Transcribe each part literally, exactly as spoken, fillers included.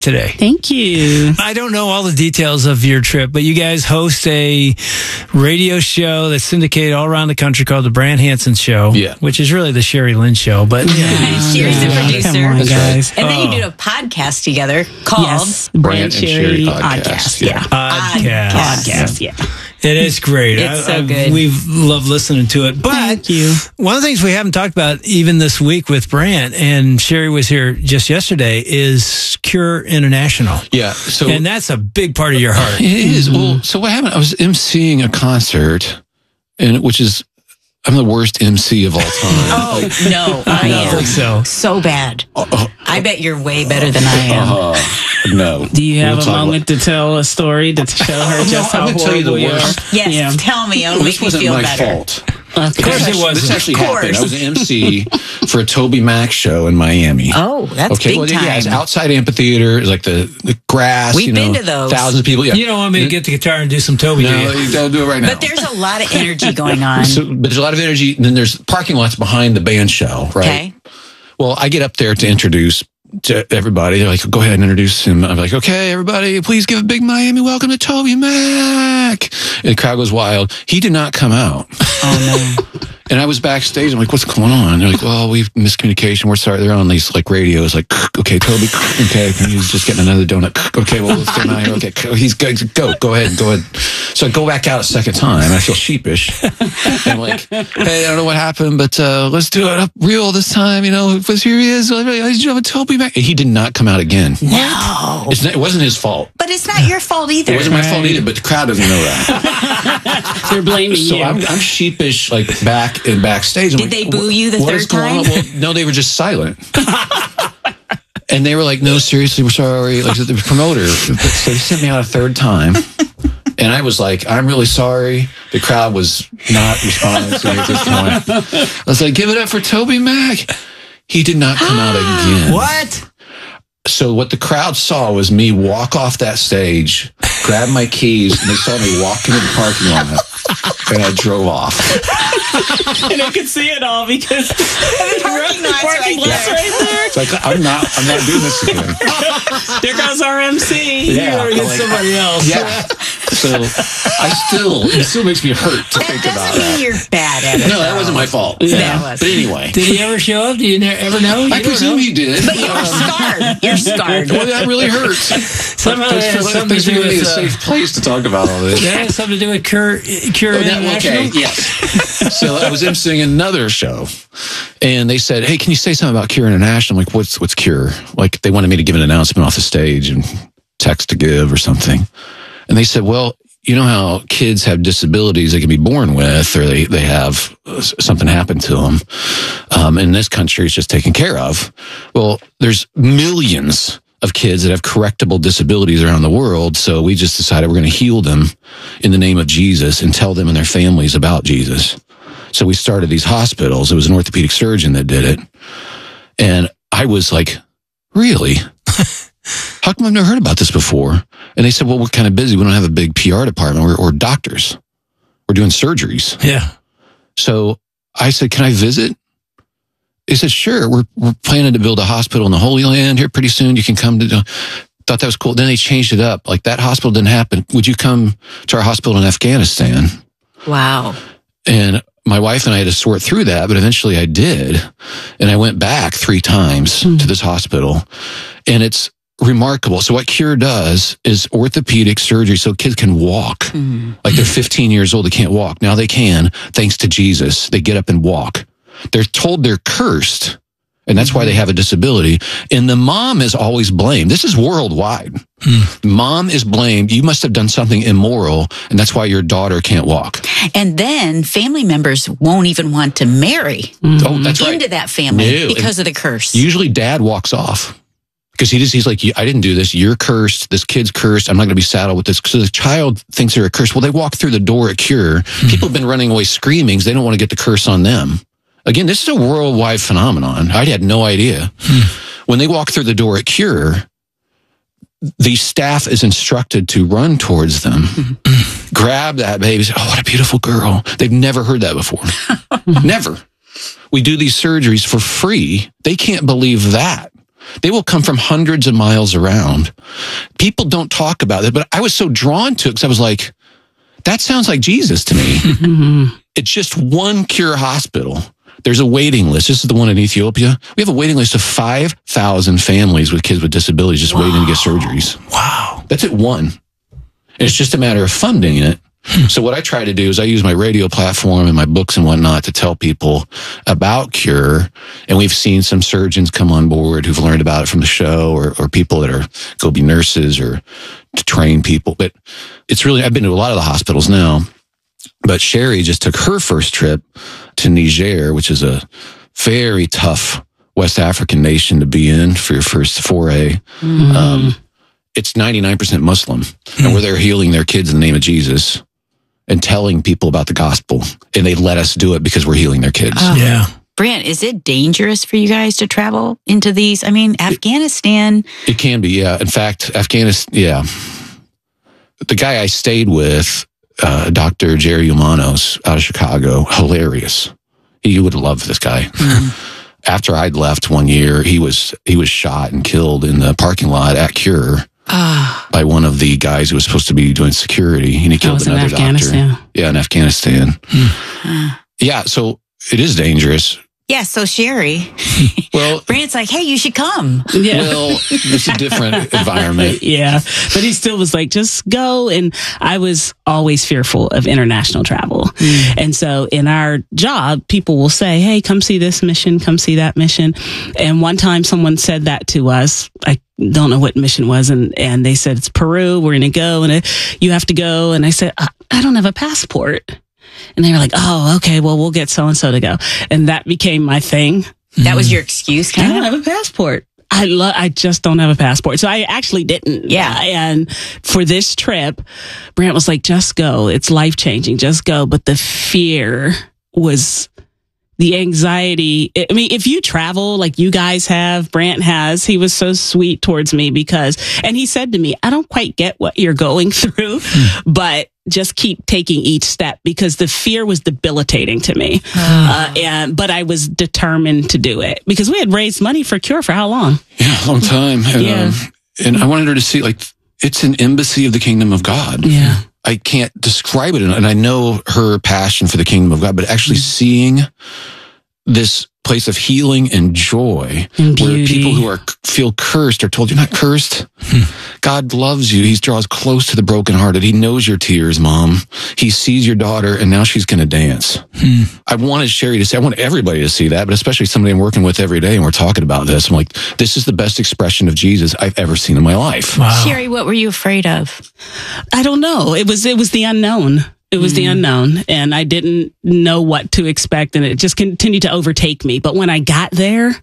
today. Thank you. I don't know all the details of your trip, but you guys host a radio show that's syndicated all around the country called the Brand Hansen Show, yeah. which is really the Sherry Lynn Show. But yeah. And Sherry's the producer. Come on, guys. And then Oh. you do a podcast together called Yes, Brand Brand and Sherry Sherry Podcast. Podcast. Yeah. Yeah. Podcast. Podcast. Yeah. It is great. It's I, so I, good. We've loved listening to it. But Thank you. one of the things we haven't talked about even this week with Brant, and Sherry was here just yesterday, is Cure International. Yeah. So And that's a big part of your heart. it is. Well, so what happened? I was emceeing a concert, and which is I'm the worst M C of all time. Oh, no, I I don't am. think so. So bad. Uh, I bet you're way better than I am. uh, no. Do you have We'll a talk moment to tell a story to show her just I'm how gonna tell you the horrible you are? worst. Yes, Yeah. tell me. It'll Well, make this me wasn't feel my better. fault. Of course This it actually- wasn't. This actually Of happened. I course. was an M C for a Toby Mac show in Miami. Oh, that's okay, big well, time. yeah, it's outside amphitheater. It's like the, the grass. We've you know, been to those. Thousands of people. Yeah. You don't want me to get the guitar and do some Toby, do No, you? you don't do it right now. But there's a lot of energy going on. So, but there's a lot of energy. And then there's parking lots behind the band show, right? Okay. Well, I get up there to introduce to everybody. They're like, go ahead and introduce him. I'm like, okay, everybody, please give a big Miami welcome to Toby Mac. And the crowd goes wild. He did not come out. Oh, no. And I was backstage. I'm like, what's going on? They're like, well, we've miscommunication. We're sorry. They're on these like radios. Like, okay, Toby. Okay, he's just getting another donut. Okay, well, let's get him out here. Okay, he's good. Go, go ahead, go ahead. So I go back out a second time. I feel sheepish. And I'm like, hey, I don't know what happened, but uh, let's do it up real this time. You know, because here he is. Ladies and Toby Mac. And he did not come out again. No. It's not, it wasn't his fault. But it's not your fault either. It wasn't my fault either, but the crowd doesn't know that. They're blaming So you. I'm, I'm sheepish, like back and backstage. I'm Did like, they boo you the what third is going time? on? Well, no, they were just silent. And they were like, no, seriously, we're sorry. Like the promoter, so they sent me out a third time. And I was like, I'm really sorry. The crowd was not responding to me at this point. I was like, give it up for Toby Mac. He did not come out again. What? So what the crowd saw was me walk off that stage, grab my keys, and they saw me walk into the parking lot. And I drove off. And I could see it all because the parking lot's parking right lot's there. right there. It's like, I'm not, I'm not doing this again. There goes our M C. Yeah, You gotta get like, somebody else. Yeah. So I still, it still makes me hurt to That think doesn't about mean that. you're bad at it. No, that wasn't my fault. That was. But anyway, Did he ever show up? Do you ne- ever know? You I don't presume know. he did. But you're scarred. You're scarred. Well, that really hurts. Somehow that has Thanks for, something thanks to for do giving me a with, uh, safe place to talk about all this. that has something to do with Cure, Cure Oh, that- International? okay, yes. So I was emceeing another show, and they said, "Hey, can you say something about Cure International?" I'm like, "What's what's Cure?" Like they wanted me to give an announcement off the stage and text to give or something, and they said, "Well, you know how kids have disabilities they can be born with, or they they have uh, something happen to them. Um, in this country, it's just taken care of. Well, there's millions." Of kids that have correctable disabilities around the world. So we just decided we're going to heal them in the name of Jesus and tell them and their families about Jesus. So we started these hospitals. It was an orthopedic surgeon that did it. And I was like, really? How come I've never heard about this before? And they said, well, we're kind of busy. We don't have a big P R department. We're, we're doctors. We're doing surgeries. Yeah. So I said, can I visit? They said, sure, we're, we're planning to build a hospital in the Holy Land here pretty soon. You can come to, thought that was cool. Then they changed it up. Like that hospital didn't happen. Would you come to our hospital in Afghanistan? Wow. And my wife and I had to sort through that, but eventually I did. And I went back three times mm. to this hospital, and it's remarkable. So what Cure does is orthopedic surgery so kids can walk. Mm. Like they're fifteen years old, they can't walk. Now they can, thanks to Jesus. They get up and walk. They're told they're cursed, and that's why they have a disability. And the mom is always blamed. This is worldwide. Hmm. Mom is blamed. You must have done something immoral, and that's why your daughter can't walk. And then family members won't even want to marry mm-hmm. oh, that's right. into that family no. because and of the curse. Usually dad walks off. Because he just, he's like, I didn't do this. You're cursed. This kid's cursed. I'm not going to be saddled with this. So the child thinks they're a curse. Well, they walk through the door at Cure. Hmm. People have been running away screaming because they don't want to get the curse on them. Again, this is a worldwide phenomenon. I had no idea. Hmm. When they walk through the door at Cure, the staff is instructed to run towards them, mm-hmm. grab that baby, say, oh, what a beautiful girl. They've never heard that before. Never. We do these surgeries for free. They can't believe that. They will come from hundreds of miles around. People don't talk about it, but I was so drawn to it because I was like, that sounds like Jesus to me. Mm-hmm. It's just one Cure hospital. There's a waiting list. This is the one in Ethiopia. We have a waiting list of five thousand families with kids with disabilities just wow. waiting to get surgeries. Wow. That's at one. And it's just a matter of funding it. So what I try to do is I use my radio platform and my books and whatnot to tell people about Cure. And we've seen some surgeons come on board who've learned about it from the show, or, or people that are go be nurses or to train people. But it's really, I've been to a lot of the hospitals now. But Sherry just took her first trip to Niger, which is a very tough West African nation to be in for your first foray. Mm. Um, it's ninety-nine percent Muslim. Mm. And where they're healing their kids in the name of Jesus and telling people about the gospel. And they let us do it because we're healing their kids. Oh. Yeah. Brant, is it dangerous for you guys to travel into these? I mean, Afghanistan. It can be, yeah. In fact, Afghanistan, yeah. The guy I stayed with, uh, Doctor Jerry Umanos out of Chicago, hilarious. You would love this guy. Mm. After I'd left one year, he was he was shot and killed in the parking lot at Cure. Ah. By one of the guys who was supposed to be doing security, and he killed another doctor. Yeah, in Afghanistan. Mm. Yeah, so it is dangerous. Yeah, so Sherry, well, Brant's like, hey, you should come. Yeah. Well, it's a different environment. Yeah, but he still was like, just go. And I was always fearful of international travel. Mm. And so in our job, people will say, hey, come see this mission, come see that mission. And one time someone said that to us. I don't know what mission was. And, and they said, it's Peru. We're going to go and it, you have to go. And I said, I, I don't have a passport. And they were like, oh, okay, well, we'll get so-and-so to go. And that became my thing. That was your excuse, kind I don't of? have a passport. I lo- I just don't have a passport. So I actually didn't. Yeah. And for this trip, Brant was like, just go. It's life-changing. Just go. But the fear was... the anxiety. I mean, if you travel like you guys have, Brant has, he was so sweet towards me because, and he said to me, I don't quite get what you're going through, mm. but just keep taking each step because the fear was debilitating to me. Oh. Uh, and, but I was determined to do it because we had raised money for Cure for how long? Yeah, a long time. And, yeah. um, and I wanted her to see, like, it's an embassy of the kingdom of God. Yeah. I can't describe it. And I know her passion for the kingdom of God, but actually seeing this place of healing and joy and where people who are feel cursed are told you're not cursed. God loves you. He draws close to the brokenhearted. He knows your tears, Mom. He sees your daughter and now she's going to dance. Hmm. I wanted Sherry to say, I want everybody to see that, but especially somebody I'm working with every day and we're talking about this. I'm like, this is the best expression of Jesus I've ever seen in my life. Wow. Sherry, what were you afraid of? I don't know. It was, it was the unknown. It was mm. the unknown and I didn't know what to expect and it just continued to overtake me. But when I got there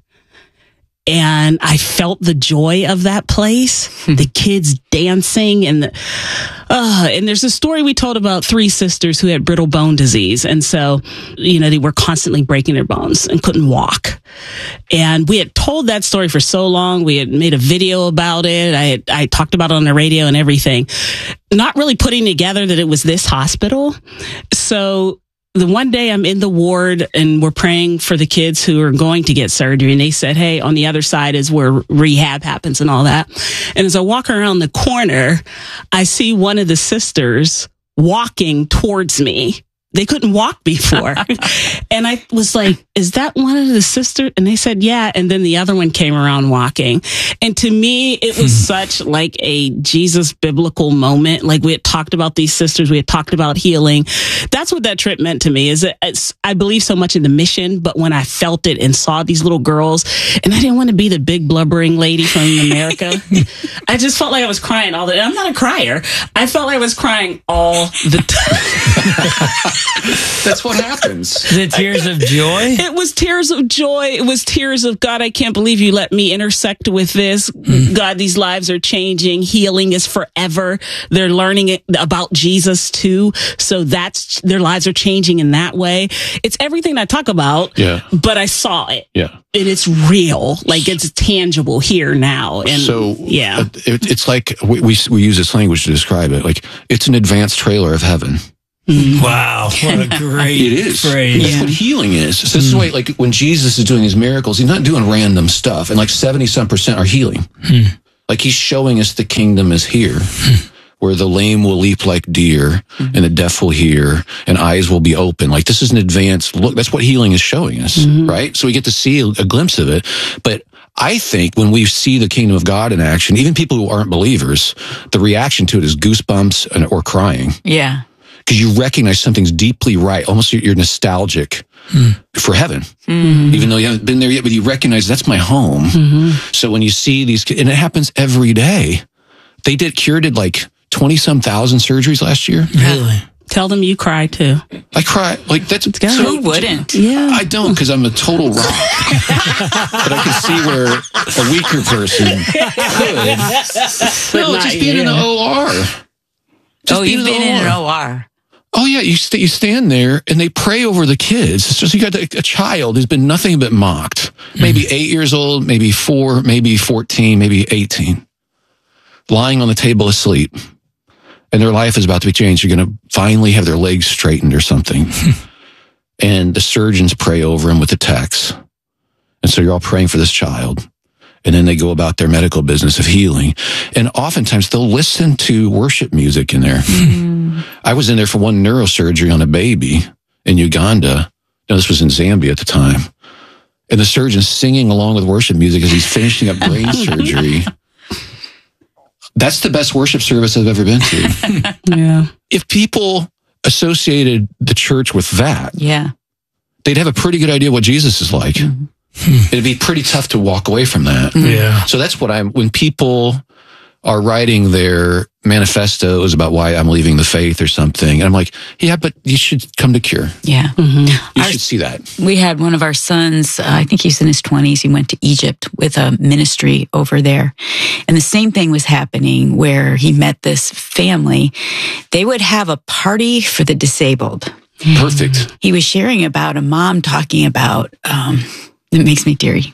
and I felt the joy of that place, the kids dancing and the, uh, and there's a story we told about three sisters who had brittle bone disease. And so, you know, they were constantly breaking their bones and couldn't walk. And we had told that story for so long. We had made a video about it. I had, I talked about it on the radio and everything, not really putting together that it was this hospital. So the one day I'm in the ward and we're praying for the kids who are going to get surgery. And they said, hey, on the other side is where rehab happens and all that. And as I walk around the corner, I see one of the sisters walking towards me. They couldn't walk before. And I was like, is that one of the sisters? And they said, yeah. And then the other one came around walking. And to me, it was such like a Jesus biblical moment. Like we had talked about these sisters. We had talked about healing. That's what that trip meant to me is that it's, I believe so much in the mission, but when I felt it and saw these little girls and I didn't want to be the big blubbering lady from America, I just felt like I was crying all the time. I'm not a crier. I felt like I was crying all the time. That's what happens. The tears of joy? It was tears of joy. It was tears of, God, I can't believe you let me intersect with this. Mm. God, these lives are changing. Healing is forever. They're learning it about Jesus too. So that's, their lives are changing in that way. It's everything I talk about, yeah. but I saw it. Yeah. And it's real. Like it's tangible here now. And so, yeah. It, it's like we, we, we use this language to describe it. Like it's an advanced trailer of heaven. Wow, what a great It is. phrase. That's what healing is. So this is why, like, when Jesus is doing his miracles, he's not doing random stuff. And like seventy some percent are healing. Like he's showing us the kingdom is here, where the lame will leap like deer and the deaf will hear and eyes will be open. Like this is an advanced look. That's what healing is showing us, right? So we get to see a, a glimpse of it. But I think when we see the kingdom of God in action, even people who aren't believers, the reaction to it is goosebumps and, or crying. Yeah. Because you recognize something's deeply right. Almost you're nostalgic mm. for heaven. Mm-hmm. Even though you haven't been there yet, but you recognize that's my home. Mm-hmm. So when you see these, and it happens every day. They did, Cure did like twenty some thousand surgeries last year. Really? Tell them you cry too. I cry. Like that's, good. so, Who wouldn't? Yeah. I don't, because I'm a total rock. But I can see where a weaker person could. No, not just being you. in the O R. Just Oh, being you've been in the an O R. O R. Oh yeah, you st- you stand there and they pray over the kids. It's just you got a, a child who's been nothing but mocked. Maybe mm. eight years old, maybe four, maybe fourteen, maybe eighteen, lying on the table asleep, and their life is about to be changed. You're going to finally have their legs straightened or something, and the surgeons pray over him with the text, and so you're all praying for this child. And then they go about their medical business of healing. And oftentimes they'll listen to worship music in there. Mm. I was in there for one neurosurgery on a baby in Uganda. No, this was in Zambia at the time. And the surgeon's singing along with worship music as he's finishing up brain surgery. That's the best worship service I've ever been to. Yeah. If people associated the church with that, Yeah. they'd have a pretty good idea what Jesus is like. Mm-hmm. It'd be pretty tough to walk away from that. Yeah. So that's what I'm, when people are writing their manifestos about why I'm leaving the faith or something, and I'm like, yeah, but you should come to Cure. Yeah. Mm-hmm. You Our, should see that. We had one of our sons, uh, I think he's in his twenties. He went to Egypt with a ministry over there. And the same thing was happening where he met this family. They would have a party for the disabled. Perfect. He was sharing about a mom talking about, um, it makes me teary.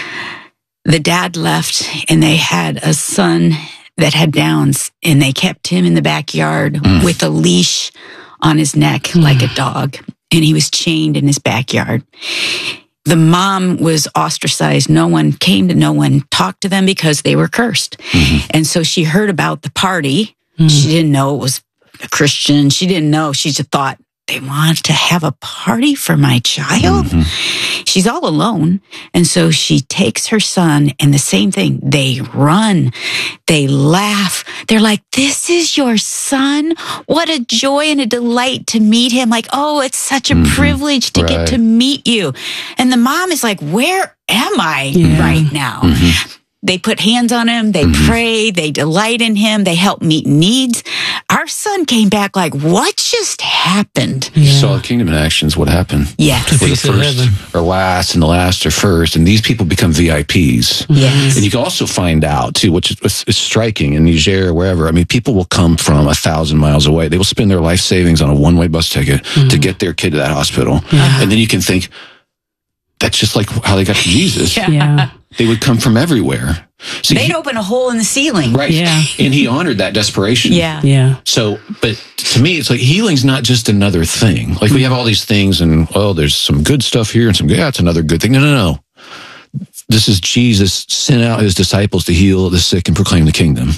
The dad left and they had a son that had Downs and they kept him in the backyard mm. with a leash on his neck mm. like a dog. And he was chained in his backyard. The mom was ostracized. No one came to no one talked to them because they were cursed. Mm-hmm. And so she heard about the party. Mm. She didn't know it was a Christian. She didn't know. She just thought, they want to have a party for my child. Mm-hmm. She's all alone. And so she takes her son and the same thing. They run, they laugh. They're like, this is your son. What a joy and a delight to meet him. Like, oh, it's such a mm-hmm. privilege to right. get to meet you. And the mom is like, where am I yeah. right now? Mm-hmm. They put hands on him. They mm-hmm. pray. They delight in him. They help meet needs. Our son came back like, what just happened? Yeah. You saw the kingdom in action is what happened. Yes. Where the first or last and the last are first. And these people become V I Ps. Yes. And you can also find out, too, which is, is striking in Niger or wherever. I mean, people will come from a thousand miles away. They will spend their life savings on a one-way bus ticket mm-hmm. to get their kid to that hospital. Uh-huh. And then you can think, that's just like how they got to Jesus. Yeah. Yeah. They would come from everywhere. So They'd he, open a hole in the ceiling. Right. Yeah. And he honored that desperation. Yeah. Yeah. So, but to me, it's like healing's not just another thing. Like we have all these things and, oh, there's some good stuff here and some, yeah, it's another good thing. No, no, no. This is Jesus sent out his disciples to heal the sick and proclaim the kingdom.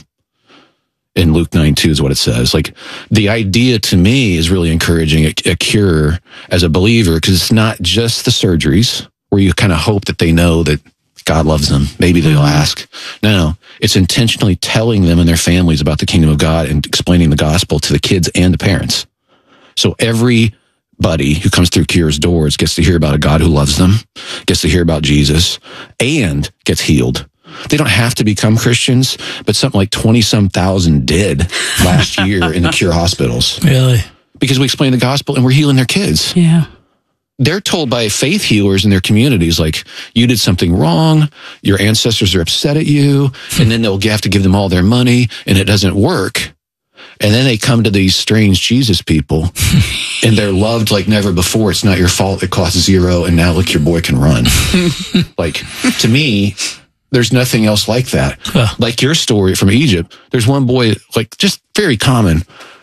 In Luke nine two is what it says. Like the idea to me is really encouraging a, a cure as a believer because it's not just the surgeries where you kind of hope that they know that God loves them. Maybe they'll ask. No, it's intentionally telling them and their families about the kingdom of God and explaining the gospel to the kids and the parents. So everybody who comes through Cure's doors gets to hear about a God who loves them, gets to hear about Jesus, and gets healed. They don't have to become Christians, but something like twenty some thousand did last year in the Cure hospitals. Really? Because we explain the gospel and we're healing their kids. Yeah. They're told by faith healers in their communities, like, you did something wrong, your ancestors are upset at you, and then they'll have to give them all their money, and it doesn't work. And then they come to these strange Jesus people, and they're loved like never before. It's not your fault. It costs zero, and now, look, your boy can run. Like, to me, there's nothing else like that. Huh. Like your story from Egypt, there's one boy, like, just very common.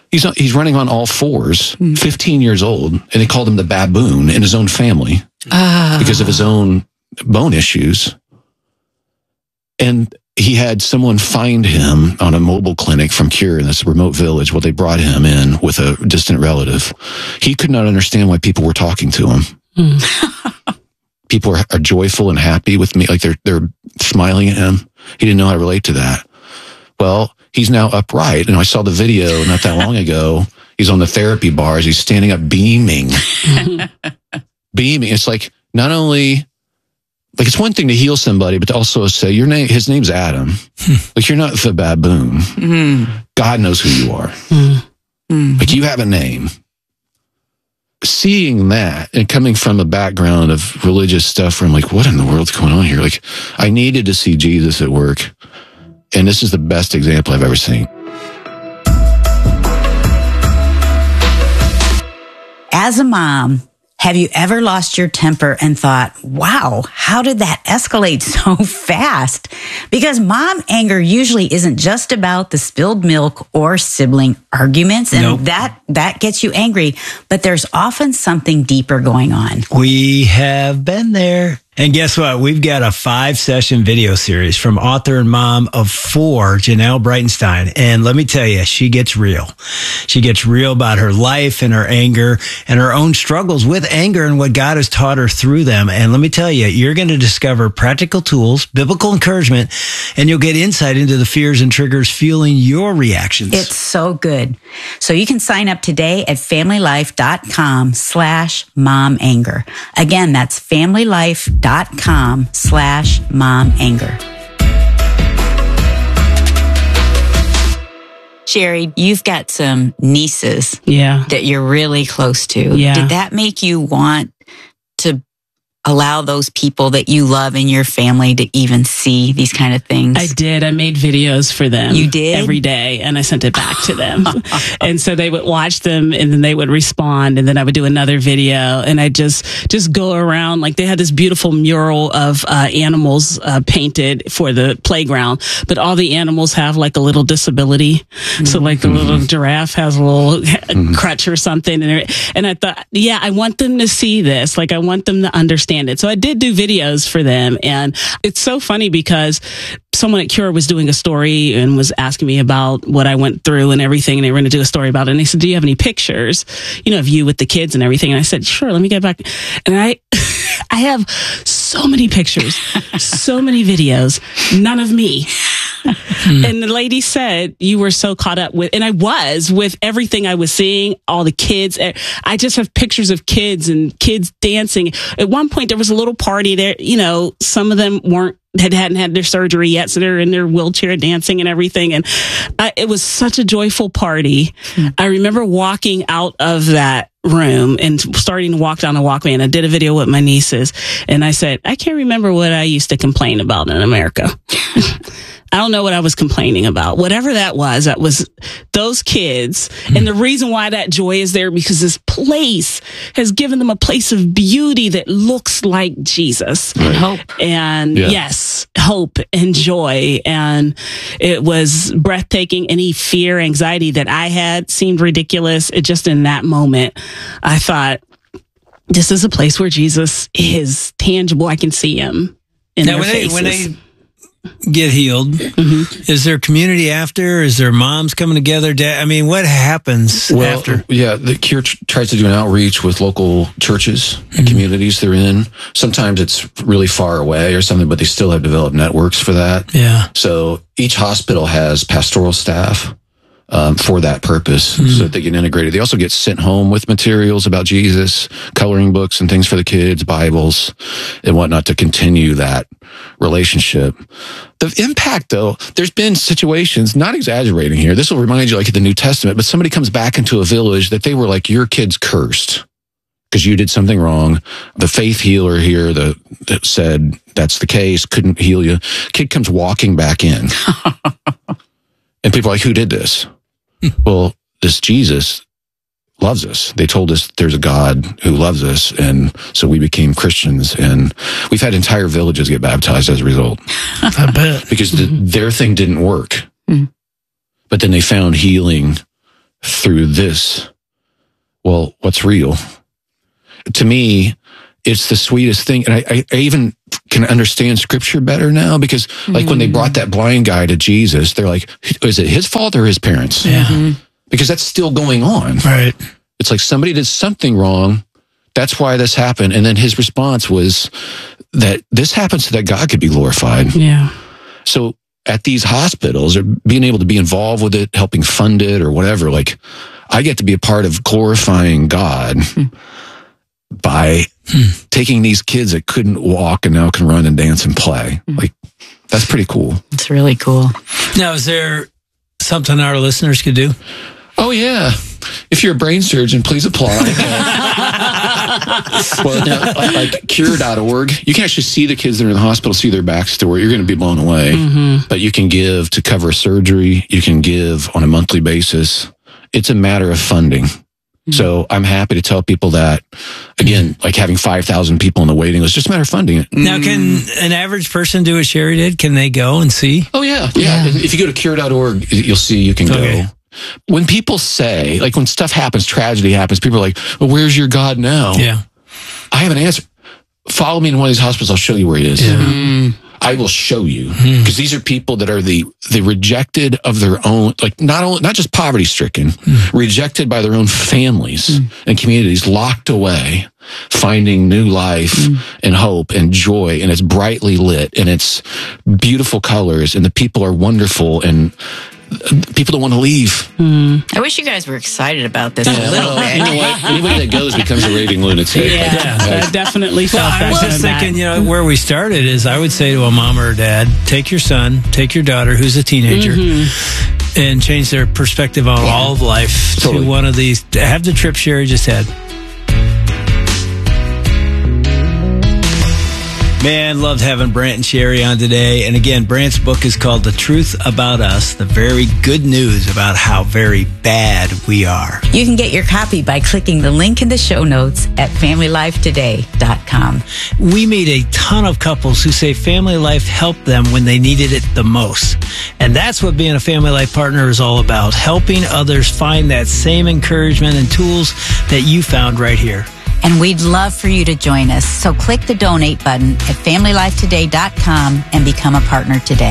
He's not, he's running on all fours, fifteen years old, and they called him the baboon in his own family Ah. because of his own bone issues. And he had someone find him on a mobile clinic from Cure in this remote village. Well, they brought him in with a distant relative. He could not understand why people were talking to him. Mm. People are, are joyful and happy with me, like they're they're smiling at him. He didn't know how to relate to that. Well, he's now upright, and I saw the video not that long ago. He's on the therapy bars. He's standing up, beaming, beaming. It's like not only. Like, it's one thing to heal somebody, but to also say your name, his name's Adam. Like, you're not the baboon. Mm-hmm. God knows who you are. Mm-hmm. Like, you have a name. Seeing that and coming from a background of religious stuff where I'm like, what in the world's going on here? Like, I needed to see Jesus at work. And this is the best example I've ever seen. As a mom, have you ever lost your temper and thought, wow, how did that escalate so fast? Because mom anger usually isn't just about the spilled milk or sibling arguments, and Nope. that, that gets you angry, but there's often something deeper going on. We have been there. And guess what? We've got a five session video series from author and mom of four, Janelle Breitenstein. And let me tell you, she gets real. She gets real about her life and her anger and her own struggles with anger and what God has taught her through them. And let me tell you, you're going to discover practical tools, biblical encouragement, and you'll get insight into the fears and triggers fueling your reactions. It's so good. So you can sign up today at familylife.com slash mom anger. Again, that's familylife.com slash mom anger. Sherry, you've got some nieces Yeah. that you're really close to. Yeah. Did that make you want to allow those people that you love in your family to even see these kind of things? I did. I made videos for them. You did? Every day, and I sent it back to them. And so they would watch them, and then they would respond, and then I would do another video, and I just just go around. Like, they had this beautiful mural of uh, animals uh, painted for the playground, but all the animals have like a little disability. Mm-hmm. So like the little giraffe has a little mm-hmm. crutch or something, and and I thought, yeah, I want them to see this. Like, I want them to understand it. So I did do videos for them. And it's so funny because someone at Cure was doing a story and was asking me about what I went through and everything. And they were going to do a story about it. And they said, do you have any pictures, you know, of you with the kids and everything? And I said, sure, let me get back. And I, I have so many pictures, so many videos, none of me. And the lady said, you were so caught up with, and I was, with everything I was seeing, all the kids. I just have pictures of kids and kids dancing. At one point, there was a little party there. You know, some of them weren't, had, hadn't had their surgery yet, so they're in their wheelchair dancing and everything. And I, it was such a joyful party. Mm. I remember walking out of that room and starting to walk down the walkway, and I did a video with my nieces, and I said, I can't remember what I used to complain about in America. I don't know what I was complaining about. Whatever that was, that was those kids. Mm. And the reason why that joy is there, because this place has given them a place of beauty that looks like Jesus. Right. Hope. And yeah. yes, hope and joy. And it was breathtaking. Any fear, anxiety that I had seemed ridiculous. It just, in that moment, I thought, this is a place where Jesus is tangible. I can see him in now, their when faces. They, when they get healed, mm-hmm. is there community after? Is there moms coming together? I mean, what happens well, after? Yeah, the Cure tr- tries to do an outreach with local churches and mm-hmm. communities they're in. Sometimes it's really far away or something, but they still have developed networks for that. Yeah. So each hospital has pastoral staff um, for that purpose, mm-hmm. so that they get integrated. They also get sent home with materials about Jesus, coloring books and things for the kids, Bibles and whatnot, to continue that relationship. The impact, though, there's been situations, not exaggerating here, this will remind you like in the New Testament, but somebody comes back into a village that they were like, your kid's cursed because you did something wrong. The faith healer here the, that said that's the case, couldn't heal you. Kid comes walking back in. And people are like, who did this? Well, this Jesus loves us. They told us there's a God who loves us, and so we became Christians, and we've had entire villages get baptized as a result. I bet. Because the, their thing didn't work. Mm. But then they found healing through this. Well, what's real? To me, it's the sweetest thing. And I, I, I even can understand scripture better now because like mm-hmm. when they brought that blind guy to Jesus, they're like, is it his fault or his parents? Yeah. Mm-hmm. Because that's still going on. Right. It's like somebody did something wrong. That's why this happened. And then his response was that this happens so that God could be glorified. Yeah. So at these hospitals or being able to be involved with it, helping fund it or whatever, like I get to be a part of glorifying God mm. by mm. taking these kids that couldn't walk and now can run and dance and play. Mm. Like that's pretty cool. It's really cool. Now, is there something our listeners could do? Oh, yeah. If you're a brain surgeon, please apply. Well, now, like, like cure dot org, you can actually see the kids that are in the hospital, see their backstory. You're going to be blown away. Mm-hmm. But you can give to cover surgery. You can give on a monthly basis. It's a matter of funding. Mm-hmm. So I'm happy to tell people that, again, like having five thousand people in the waiting list, just a matter of funding it. Now, can an average person do what Sherry did? Can they go and see? Oh, yeah. Yeah. yeah. If you go to cure dot org, you'll see you can okay. go. When people say, like when stuff happens, tragedy happens, people are like, well, where's your God now? Yeah. I have an answer. Follow me in one of these hospitals. I'll show you where he is. Yeah. Mm. I will show you. Because mm. these are people that are the, the rejected of their own, like not only, not just poverty stricken, mm. rejected by their own families mm. and communities, locked away, finding new life mm. and hope and joy. And it's brightly lit and it's beautiful colors and the people are wonderful and people don't want to leave. Mm. I wish you guys were excited about this yeah, a little well, bit. You know what? Anybody that goes becomes a raving lunatic. Yeah, yeah. I definitely felt well, that. I was thinking, you know, where we started is I would say to a mom or a dad, take your son, take your daughter who's a teenager, mm-hmm. and change their perspective on yeah. all of life totally. to one of these. Have the trip Sherry just had. Man, loved having Brant and Sherry on today. And again, Brant's book is called The Truth About Us, the very good news about how very bad we are. You can get your copy by clicking the link in the show notes at family life today dot com. We meet a ton of couples who say family life helped them when they needed it the most. And that's what being a family life partner is all about, helping others find that same encouragement and tools that you found right here. And we'd love for you to join us. So click the donate button at family life today dot com and become a partner today.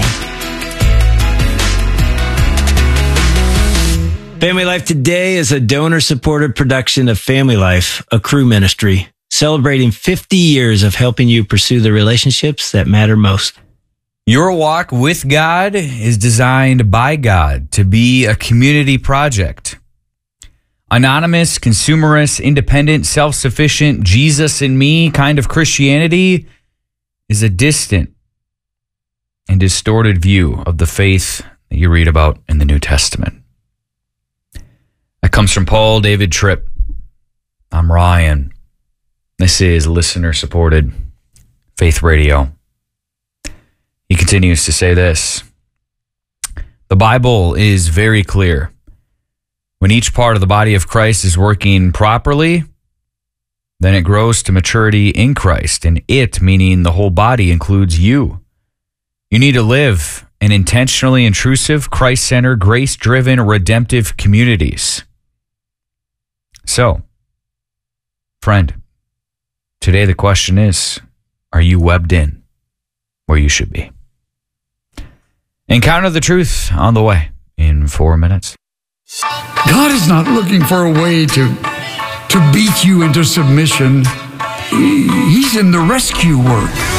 Family Life Today is a donor-supported production of Family Life, a crew ministry, celebrating fifty years of helping you pursue the relationships that matter most. Your walk with God is designed by God to be a community project. Anonymous, consumerist, independent, self-sufficient, Jesus and me kind of Christianity is a distant and distorted view of the faith that you read about in the New Testament. That comes from Paul David Tripp. I'm Ryan. This is listener-supported Faith Radio. He continues to say this. The Bible is very clear. When each part of the body of Christ is working properly, then it grows to maturity in Christ. And it, meaning the whole body, includes you. You need to live in intentionally intrusive, Christ-centered, grace-driven, redemptive communities. So, friend, today the question is, are you webbed in where you should be? Encounter the truth on the way in four minutes. God is not looking for a way to, to beat you into submission. He's in the rescue work.